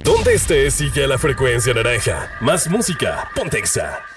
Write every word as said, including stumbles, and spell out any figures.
Donde estés, sigue a la frecuencia naranja. Más música, Pontexa.